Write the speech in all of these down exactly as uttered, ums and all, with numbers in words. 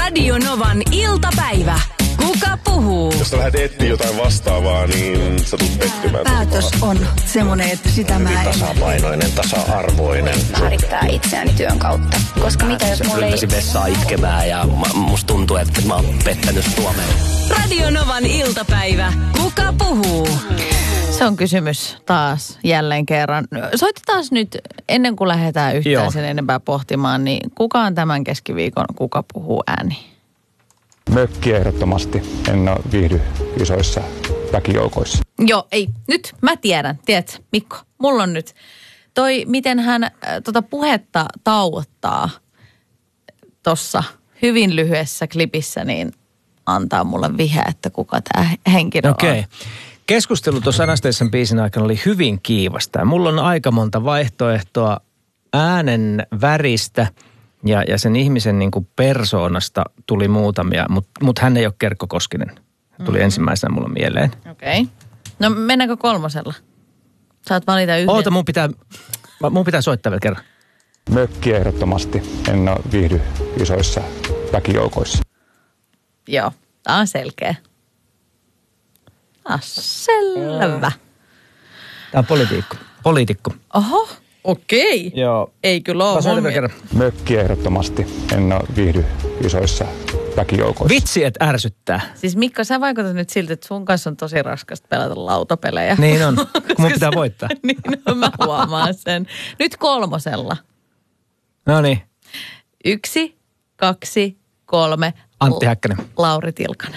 Radio Novan iltapäivä. Kuka puhuu? Jos sä lähdet etsiä jotain vastaavaa, niin sä tulet pettymään. Päätös on semmoinen, että sitä mä en... Tasapainoinen, tasa-arvoinen. Määrittää itseäni työn kautta. Koska mitä jos mulla ei... vessaa itkemään ja musta tuntuu, että mä oon pettänyt Suomeen. Radio Novan iltapäivä. Kuka puhuu? Se on kysymys taas jälleen kerran. Soitetaan nyt, ennen kuin lähdetään yhtään Joo. sen enempää pohtimaan, niin kuka on tämän keskiviikon Kuka puhuu ääni? Mökki ehdottomasti. En ole viihdy isoissa väkijoukoissa. Joo, ei. Nyt mä tiedän. Tiedätkö, Mikko, mulla on nyt toi, miten hän äh, tota puhetta tauottaa tuossa hyvin lyhyessä klipissä, niin antaa mulle vihje, että kuka tämä henkilö on. Okei. Okay. Keskustelu tuossa Anastassian biisin aikana oli hyvin kiivasta. Mulla on aika monta vaihtoehtoa äänen väristä ja, ja sen ihmisen niin kuin persoonasta tuli muutamia, mutta mut hän ei ole Kerkko Koskinen. Tuli mm-hmm. ensimmäisenä mulla mieleen. Okei. Okay. No mennäänkö kolmosella? Saat valita yhden. Oota, mun pitää, mun pitää soittaa vielä kerran. Mökki ehdottomasti. En ole viihdy isoissa väkijoukoissa. Joo, tää on selkeä. Ah, selvä. Tämä on poliitikko. Poliitikko. Oho, okei. Okay. Joo. Ei kyllä ole. Mun... Mökki ehdottomasti. En ole viihdy isoissa väkijoukoissa. Vitsi, et ärsyttää. Siis Mikko, sä vaikutat nyt siltä, että sun kanssa on tosi raskasta pelata lautapelejä. Niin on, kun mun pitää voittaa. Niin on, mä huomaan sen. Nyt kolmosella. No niin. Yksi, kaksi, kolme. Antti Häkkänen. Lauri Tilkanen.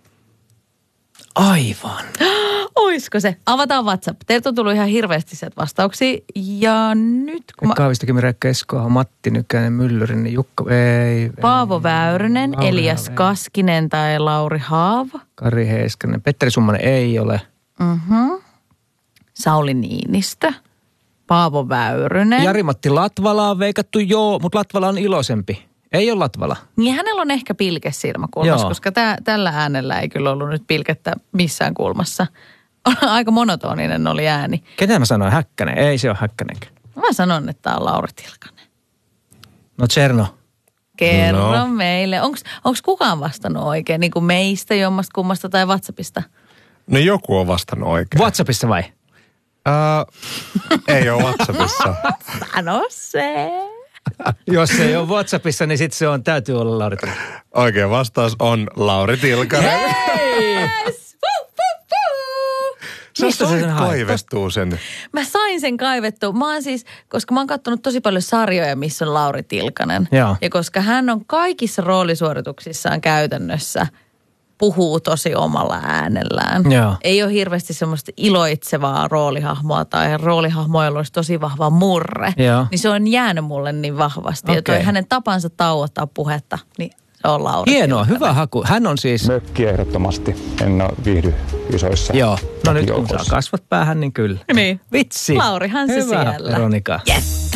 Aivan. Oisko se? Avataan WhatsApp. Teiltä on tullut ihan hirveästi sieltä vastauksia. Ja nyt kun mä... Kaavistakin Mirekka Eskoa, Matti Nykänen, Myllyrinen, Jukka, ei. Paavo Väyrynen, Lauri Elias Haava, Kaskinen tai Lauri Haava. Kari Heiskanen, Petteri Summanen ei ole. Mhm. Sauli Niinistö. Paavo Väyrynen. Jari-Matti Latvala on veikattu, joo, mutta Latvala on iloisempi. Ei ole Latvala. Niin hänellä on ehkä pilke silmäkulmassa, Joo. koska tää, tällä äänellä ei kyllä ollut nyt pilkettä missään kulmassa. Aika monotoninen oli ääni. Ketä mä sanoin? Häkkänen? Ei se ole Häkkänenkään. Mä sanon, että tää on Lauri Tilkanen. No Tserno. Kerro no. meille. Onks, onks kukaan vastannut oikein? Niin kuin meistä, jommasta, kummasta tai WhatsAppista? No joku on vastannut oikein. WhatsAppissa vai? Uh, ei ole WhatsAppissa. Sano se. Jos se ei ole WhatsAppissa, niin sitten se on, täytyy olla Lauri Tilkanen. Oikea vastaus on Lauri Tilkanen. Yes! Sä sait kaivettua sen. Mä sain sen kaivettua. Mä oon siis, koska mä oon katsonut tosi paljon sarjoja, missä on Lauri Tilkanen. Joo. Ja koska hän on kaikissa roolisuorituksissaan käytännössä puhuu tosi omalla äänellään. Joo. Ei ole hirveästi semmoista iloitsevaa roolihahmoa tai roolihahmoa, jolla olisi tosi vahva murre. Joo. Niin se on jäänyt mulle niin vahvasti. Okay. Ja toi hänen tapansa tauottaa puhetta, niin se on Lauri Hienoa, Tilkanen. hyvä haku. Hän on siis... Mökki ehdottomasti. En ole viihdy isoissa Joo, no nyt kun väkijoukoissa. saa kasvot päähän, niin kyllä. Niin. Vitsi. Laurihan se hyvä, siellä. Veronika. Yes.